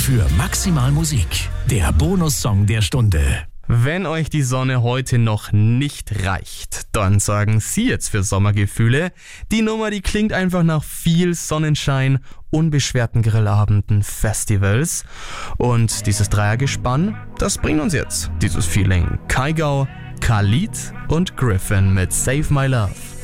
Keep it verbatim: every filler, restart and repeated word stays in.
für Maximal Musik, der Bonussong der Stunde. Wenn euch die Sonne heute noch nicht reicht, dann sagen Sie jetzt für Sommergefühle. Die Nummer, die klingt einfach nach viel Sonnenschein, unbeschwerten Grillabenden, Festivals. Und dieses Dreiergespann, das bringt uns jetzt dieses Feeling. Kygo, Khalid und Griffin mit Save My Love.